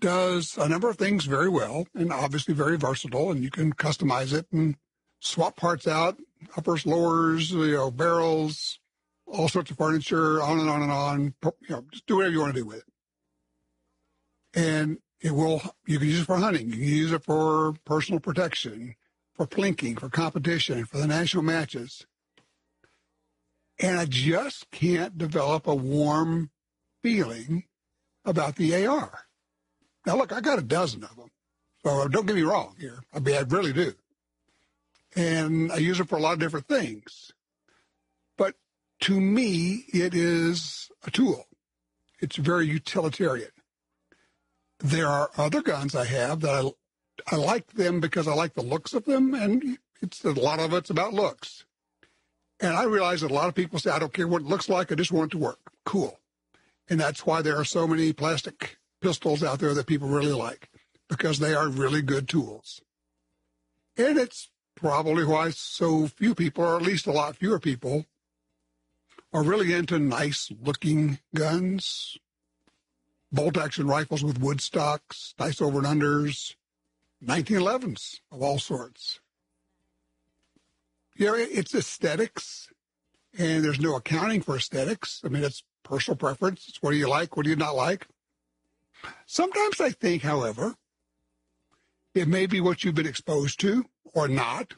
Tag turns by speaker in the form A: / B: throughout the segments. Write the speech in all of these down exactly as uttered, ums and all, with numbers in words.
A: does a number of things very well and obviously very versatile, and you can customize it and swap parts out, uppers, lowers, you know, barrels, all sorts of furniture, on and on and on. You know, just do whatever you want to do with it. And it will, you can use it for hunting. You can use it for personal protection, for plinking, for competition, for the national matches. And I just can't develop a warm feeling about the A R. Now, look, I got a dozen of them. So don't get me wrong here. I mean, I really do. And I use it for a lot of different things. But to me, it is a tool. It's very utilitarian. There are other guns I have that I, I like them because I like the looks of them, and it's a lot of it's about looks. And I realize that a lot of people say, I don't care what it looks like, I just want it to work. Cool. And that's why there are so many plastic pistols out there that people really like, because they are really good tools. And it's probably why so few people, or at least a lot fewer people, are really into nice-looking guns, bolt-action rifles with wood stocks, nice over and unders, nineteen elevens of all sorts. You know, it's aesthetics, and there's no accounting for aesthetics. I mean, it's personal preference. It's what do you like, what do you not like. Sometimes I think, however, it may be what you've been exposed to or not.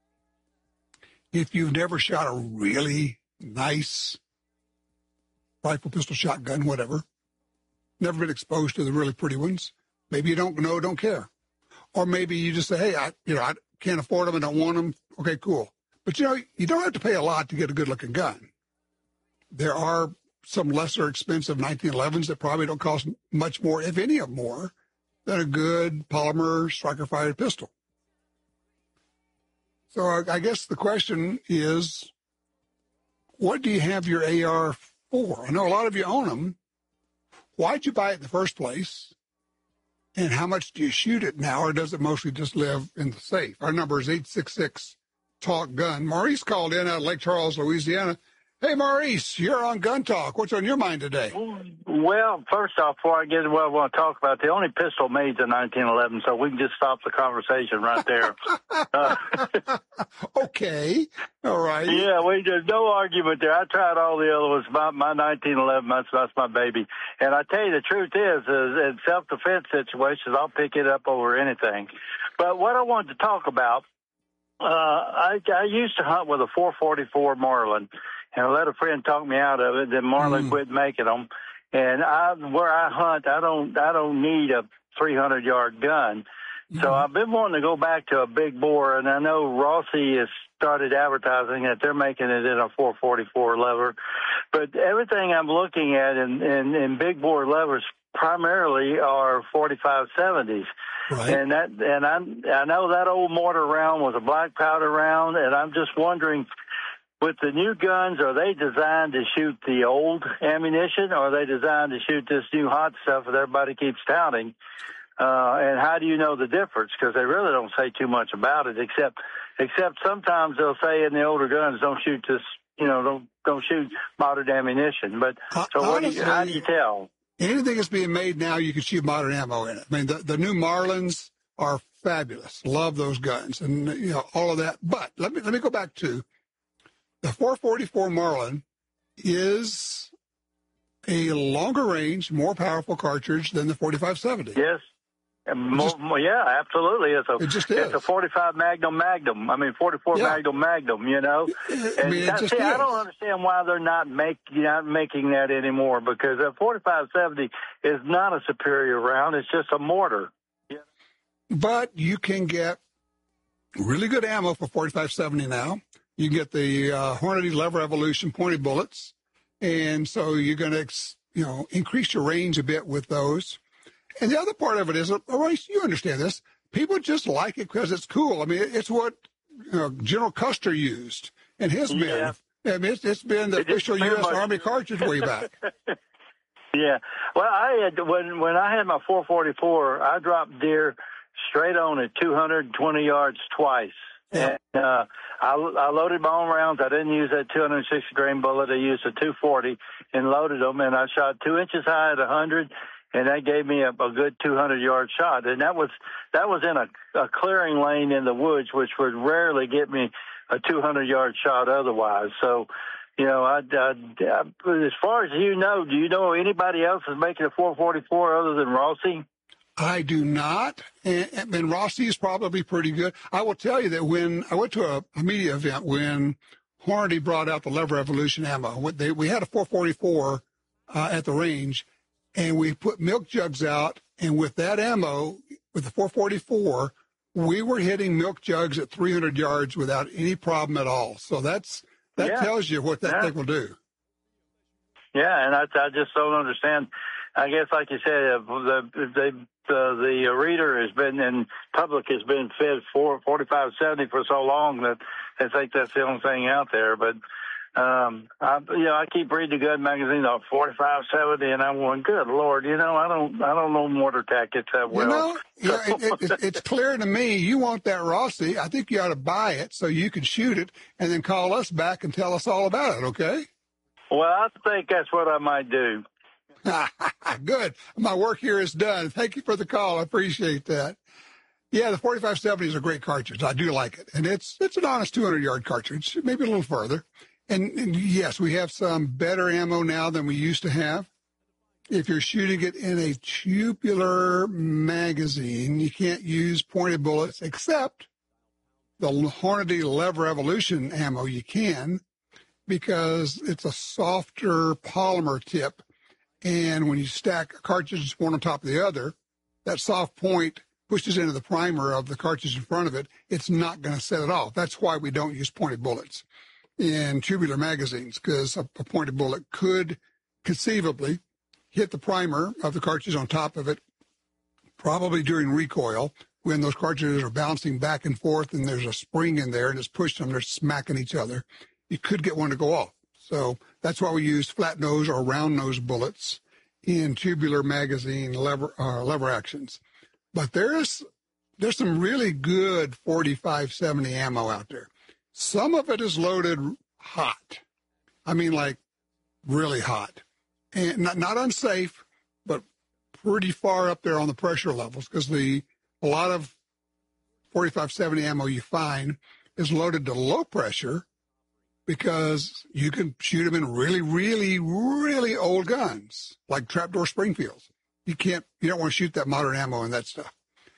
A: If you've never shot a really nice rifle, pistol, shotgun, whatever, never been exposed to the really pretty ones, maybe you don't know, don't care. Or maybe you just say, hey, I, you know, I can't afford them, I don't want them. Okay, cool. But, you know, you don't have to pay a lot to get a good-looking gun. There are some lesser expensive nineteen elevens that probably don't cost much more, if any of more, than a good polymer striker-fired pistol. So I, I guess the question is, what do you have your A R for? I know a lot of you own them. Why'd you buy it in the first place? And how much do you shoot it now, or does it mostly just live in the safe? Our number is eight six six, talk gun. Maurice called in out of Lake Charles, Louisiana. Hey, Maurice, you're on Gun Talk. What's on your mind today?
B: Well, first off, before I get to what I want to talk about, the only pistol made is a nineteen eleven, so we can just stop the conversation right there. uh,
A: okay. All right.
B: Yeah, we, there's no argument there. I tried all the other ones. My, my nineteen eleven, that's, that's my baby. And I tell you, the truth is, is in self-defense situations, I'll pick it up over anything. But what I wanted to talk about, uh, I, I used to hunt with a four forty-four Marlin. And I let a friend talk me out of it. Then Marlin mm. quit making them. And I, where I hunt, I don't, I don't need a three hundred yard gun. Mm. So I've been wanting to go back to a big bore. And I know Rossi has started advertising that they're making it in a four forty-four lever. But everything I'm looking at in, in, in big bore levers primarily are forty-five seventies. Right. And that, and I, I know that old mortar round was a black powder round. And I'm just wondering, with the new guns, are they designed to shoot the old ammunition, or are they designed to shoot this new hot stuff that everybody keeps touting? Uh, and how do you know the difference? Because they really don't say too much about it, except except sometimes they'll say in the older guns, don't shoot this, you know, don't don't shoot modern ammunition. But so what do you, how do you tell?
A: Anything that's being made now, you can shoot modern ammo in it. I mean, the, the new Marlins are fabulous. Love those guns and, you know, all of that. But let me let me go back to the four forty-four Marlin is a longer range, more powerful cartridge than the forty-five seventy.
B: Yes. More, just, yeah, absolutely. It's a,
A: it just
B: it's
A: is.
B: a forty-five Magnum Magnum. I mean, forty-four yeah. Magnum Magnum, you know.
A: I mean, it
B: and
A: just
B: see,
A: is.
B: I don't understand why they're not, make, not making that anymore, because a forty-five seventy is not a superior round. It's just a mortar. Yeah.
A: But you can get really good ammo for forty-five seventy now. You get the uh, Hornady Lever Evolution pointed bullets, and so you're going to, you know, increase your range a bit with those. And the other part of it is, Royce, you understand this. People just like it because it's cool. I mean, it's what you know, General Custer used and his men. Yeah. I mean, it's, it's been the it official U S Army cartridge way back.
B: Yeah. Well, I had when when I had my four forty-four, I dropped deer straight on at two hundred twenty yards twice. Yeah. And uh, I, I loaded my own rounds. I didn't use that two hundred sixty grain bullet. I used a two forty and loaded them, and I shot two inches high at one hundred and that gave me a, a good two hundred yard shot. And that was that was in a, a clearing lane in the woods, which would rarely get me a two hundred yard shot otherwise. So, you know, I, I, I, as far as you know, do you know anybody else is making a four forty-four other than Rossi?
A: I do not, and, and Rossi is probably pretty good. I will tell you that when I went to a, a media event when Hornady brought out the Lever Evolution ammo, they, we had a four forty-four uh, at the range, and we put milk jugs out, and with that ammo, with the four forty-four, we were hitting milk jugs at three hundred yards without any problem at all. So that's that
B: yeah.
A: tells you what that
B: yeah.
A: thing will do.
B: Yeah, and I, I just don't understand. I guess, like you said, the the the, the reader has been in public has been fed for forty-five seventy for so long that they think that's the only thing out there. But um, I, you know, I keep reading the gun magazine on forty-five seventy, and I'm going, good Lord, you know, I don't I don't know mortar tactics that well.
A: You know, yeah, it, it, it's clear to me you want that Rossi. I think you ought to buy it so you can shoot it, and then call us back and tell us all about it. Okay?
B: Well, I think that's what I might do.
A: Good. My work here is done. Thank you for the call. I appreciate that. Yeah, the forty-five seventy is a great cartridge. I do like it. And it's it's an honest two hundred yard cartridge, maybe a little further. And, and yes, we have some better ammo now than we used to have. If you're shooting it in a tubular magazine, you can't use pointed bullets, except the Hornady Lever Evolution ammo you can, because it's a softer polymer tip. And when you stack cartridges one on top of the other, that soft point pushes into the primer of the cartridge in front of it. It's not going to set it off. That's why we don't use pointed bullets in tubular magazines, because a, a pointed bullet could conceivably hit the primer of the cartridge on top of it, probably during recoil, when those cartridges are bouncing back and forth and there's a spring in there and it's pushed them, they're smacking each other. You could get one to go off. So that's why we use flat nose or round nose bullets in tubular magazine lever uh, lever actions. But there's there's some really good forty-five seventy ammo out there. Some of it is loaded hot. I mean, like really hot, and not not unsafe, but pretty far up there on the pressure levels, because the a lot of forty-five seventy ammo you find is loaded to low pressure, because you can shoot them in really, really, really old guns, like trapdoor Springfields. You can't, you don't want to shoot that modern ammo and that stuff.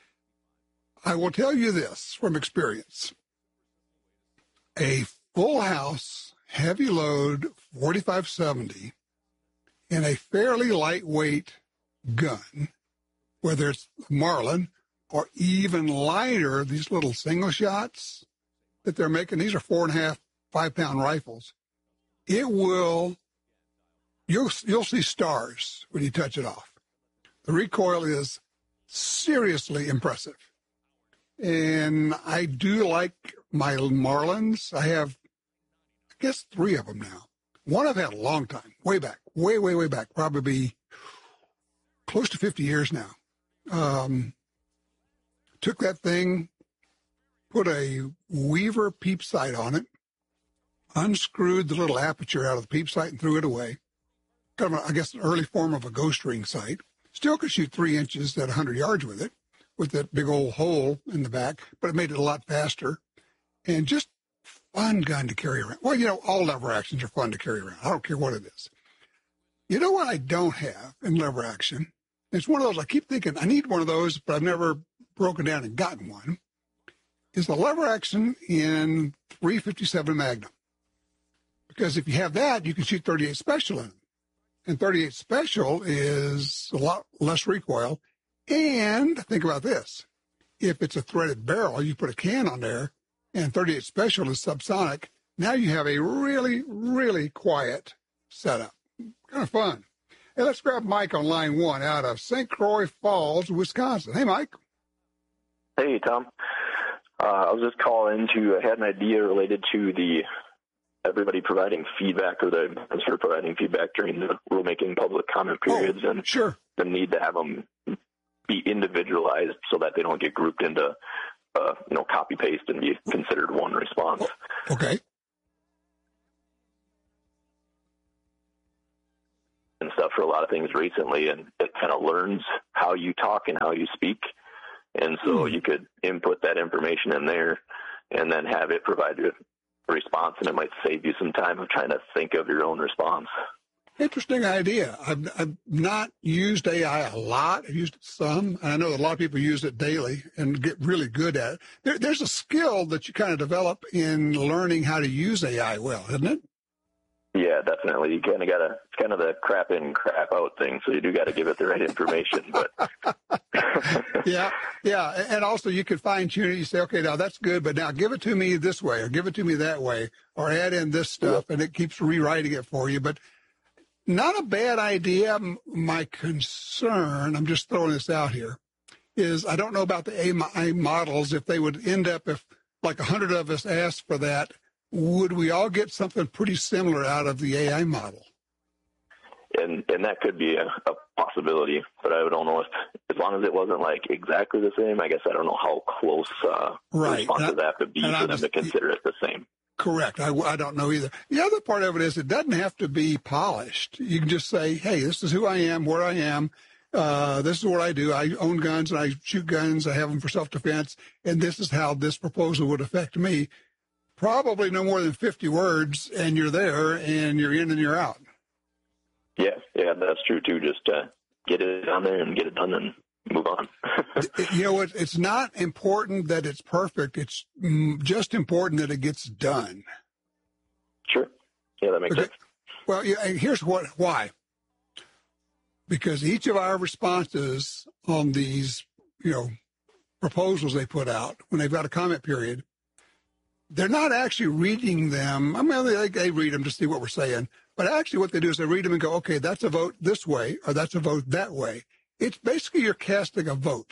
A: I will tell you this from experience. A full house, heavy load forty-five seventy in a fairly lightweight gun, whether it's Marlin or even lighter, these little single shots that they're making, these are four and a half, five pound rifles, it will, you'll, you'll see stars when you touch it off. The recoil is seriously impressive. And I do like my Marlins. I have, I guess, three of them now. One I've had a long time, way back, way, way, way back, probably close to fifty years now. Um, took that thing, put a Weaver peep sight on it, unscrewed the little aperture out of the peep sight and threw it away. Kind of, a, I guess, an early form of a ghost ring sight. Still could shoot three inches at one hundred yards with it, with that big old hole in the back, but it made it a lot faster. And just fun gun to carry around. Well, you know, all lever actions are fun to carry around. I don't care what it is. You know what I don't have in lever action? It's one of those, I keep thinking, I need one of those, but I've never broken down and gotten one, is the lever action in three fifty-seven Magnum. Because if you have that, you can shoot thirty-eight Special in it. And thirty-eight Special is a lot less recoil. And think about this. If it's a threaded barrel, you put a can on there, and thirty-eight Special is subsonic, now you have a really, really quiet setup. Kind of fun. Hey, let's grab Mike on line one out of Saint Croix Falls, Wisconsin. Hey, Mike.
C: Hey, Tom. Uh, I was just calling to, I had an idea related to the everybody providing feedback, or the sort of providing feedback during the rulemaking public comment periods,
A: oh,
C: and
A: sure.
C: the need to have them be individualized so that they don't get grouped into, uh, you know, copy paste and be considered one response.
A: Oh, okay.
C: And stuff. for a lot of things recently, and it kind of learns how you talk and how you speak. And so mm. you could input that information in there and then have it provide you a response, and it might save you some time of trying to think of your own response.
A: Interesting idea. I've, I've not used A I a lot. I've used it some, and I know that a lot of people use it daily and get really good at it. There, there's a skill that you kind of develop in learning how to use A I well, isn't it?
C: Yeah, definitely. You kind of got to, it's kind of the crap in, crap out thing. So you do got to give it the right information. But
A: yeah, yeah. And also you could fine tune it. You say, okay, now that's good, but now give it to me this way or give it to me that way or add in this stuff. Yep. And it keeps rewriting it for you. But not a bad idea. My concern, I'm just throwing this out here, is I don't know about the A I models. If they would end up, if like a hundred of us asked for that, would we all get something pretty similar out of the A I model?
C: And and that could be a, a possibility, but I don't know if, as long as it wasn't like exactly the same, I guess I don't know how close uh,
A: right.
C: the responses have to be for them just, to consider it the same.
A: Correct. I, I don't know either. The other part of it is it doesn't have to be polished. You can just say, hey, this is who I am, where I am. Uh, this is what I do. I own guns and I shoot guns. I have them for self-defense. And this is how this proposal would affect me. Probably no more than fifty words, and you're there, and you're in and you're out.
C: Yeah, yeah, that's true, too. Just uh, get it on there and get it done and move on.
A: You know, it, it's not important that it's perfect. It's just important that it gets done.
C: Sure. Yeah, that makes
A: okay.
C: sense.
A: Well, yeah, and here's what why. Because each of our responses on these, you know, proposals they put out, when they've got a comment period, they're not actually reading them. I mean, they, they read them to see what we're saying. But actually what they do is they read them and go, okay, that's a vote this way, or that's a vote that way. It's basically you're casting a vote.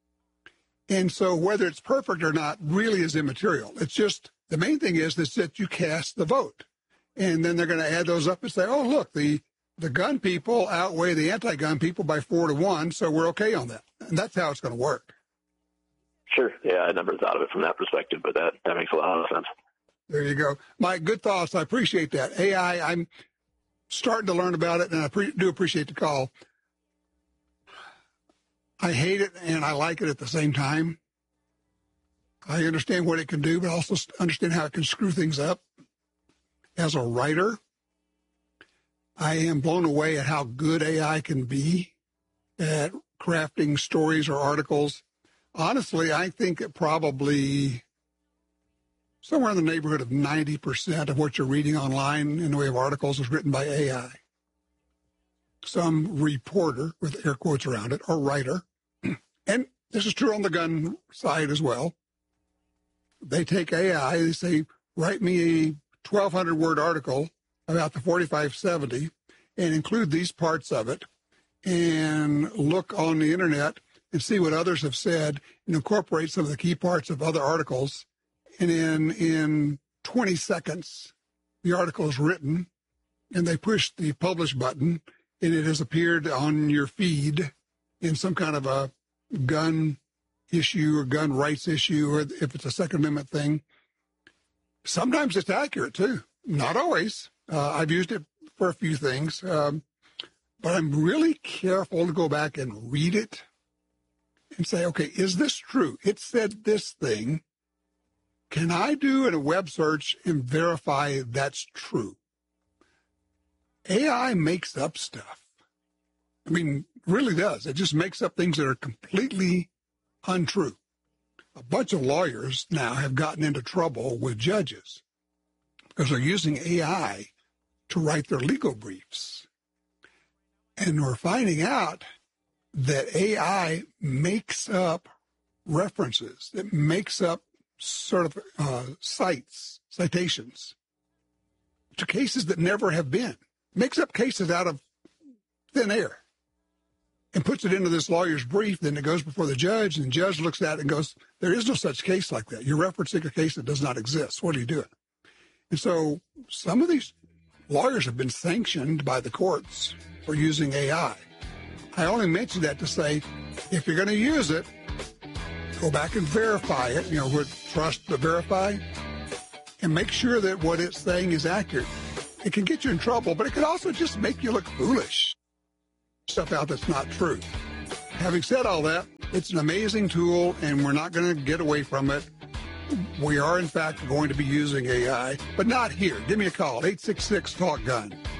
A: And so whether it's perfect or not really is immaterial. It's just, the main thing is that you cast the vote. And then they're going to add those up and say, oh, look, the, the gun people outweigh the anti-gun people by four to one, so we're okay on that. And that's how it's going to work.
C: Sure. Yeah, I never thought of it from that perspective, but that, that makes a lot of sense.
A: There you go. Mike, good thoughts. I appreciate that. A I, I'm starting to learn about it, and I pre- do appreciate the call. I hate it, and I like it at the same time. I understand what it can do, but also understand how it can screw things up. As a writer, I am blown away at how good A I can be at crafting stories or articles. Honestly, I think it probably somewhere in the neighborhood of ninety percent of what you're reading online in the way of articles is written by A I. Some reporter, with air quotes around it, or writer, and this is true on the gun side as well. They take A I, they say, write me a twelve hundred word article about the forty-five seventy and include these parts of it, and look on the internet and see what others have said and incorporate some of the key parts of other articles. And in, in twenty seconds, the article is written, and they push the publish button, and it has appeared on your feed in some kind of a gun issue or gun rights issue, or if it's a Second Amendment thing. Sometimes it's accurate, too. Not always. Uh, I've used it for a few things, um, but I'm really careful to go back and read it and say, okay, is this true? It said this thing. Can I do a web search and verify that's true? A I makes up stuff. I mean, really does. It just makes up things that are completely untrue. A bunch of lawyers now have gotten into trouble with judges because they're using A I to write their legal briefs. And we're finding out that A I makes up references, it makes up sort of uh, cites, citations to cases that never have been, makes up cases out of thin air and puts it into this lawyer's brief. Then it goes before the judge, and the judge looks at it and goes, there is no such case like that. You're referencing a case that does not exist. What are you doing? And so some of these lawyers have been sanctioned by the courts for using A I. I only mention that to say, if you're going to use it, go back and verify it, you know, with trust but verify, and make sure that what it's saying is accurate. It can get you in trouble, but it can also just make you look foolish. stuff out that's not true. Having said all that, it's an amazing tool, and we're not going to get away from it. We are, in fact, going to be using A I, but not here. Give me a call, eight six six, talk gun.